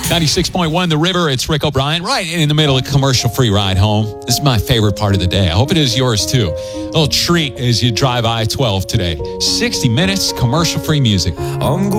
96.1 The River. It's Rick O'Brien right in the middle of a commercial-free ride home. This is my favorite part of the day. I hope it is yours too. A little treat as you drive I-12 today. 60 minutes, commercial-free music.